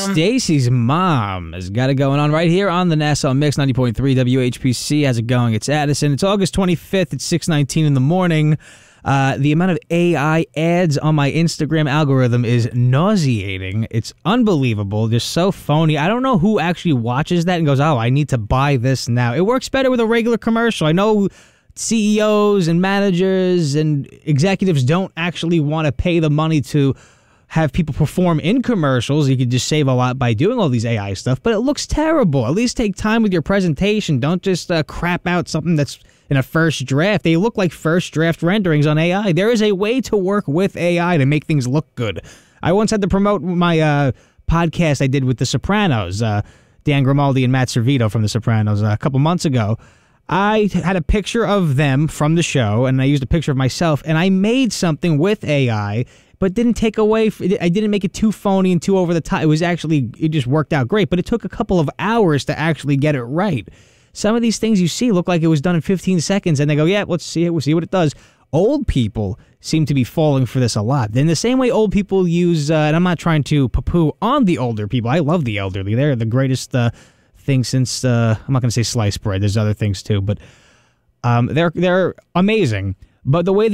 Stacy's mom has got it going on right here on the Nassau Mix 90.3 WHPC. How's it going? It's Addison. It's August 25th at 6:19 in the morning. The amount of AI ads on my Instagram algorithm is nauseating. It's unbelievable. They're so phony. I don't know who actually watches that and goes, oh, I need to buy this now. It works better with a regular commercial. I know CEOs and managers and executives don't actually want to pay the money to have people perform in commercials. You could just save a lot by doing all these AI stuff, but it looks terrible. At least take time with your presentation. Don't just crap out something that's in a first draft. They look like first draft renderings on AI. There is a way to work with AI to make things look good. I once had to promote my podcast I did with The Sopranos, Dan Grimaldi and Matt Servito from The Sopranos a couple months ago. I had a picture of them from the show, and I used a picture of myself, and I made something with AI, but didn't take away. I didn't make it too phony and too over the top. It just worked out great, but it took a couple of hours to actually get it right. Some of these things you see look like it was done in 15 seconds, and they go, yeah, let's see it. We'll see what it does. Old people seem to be falling for this a lot. In the same way old people use, and I'm not trying to poo-poo on the older people. I love the elderly. They're the greatest thing since, I'm not going to say sliced bread. There's other things too, but they're amazing. But the way